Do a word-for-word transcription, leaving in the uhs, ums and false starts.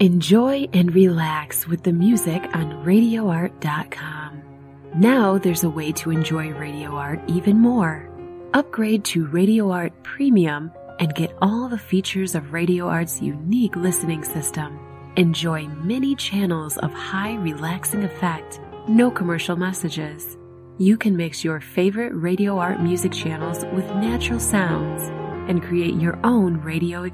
Enjoy and relax with the music on radio art dot com. Now there's a way to enjoy Radio Art even more. Upgrade to Radio Art Premium and get all the features of Radio Art's unique listening system. Enjoy many channels of high relaxing effect, no commercial messages. You can mix your favorite Radio Art music channels with natural sounds and create your own radio experience.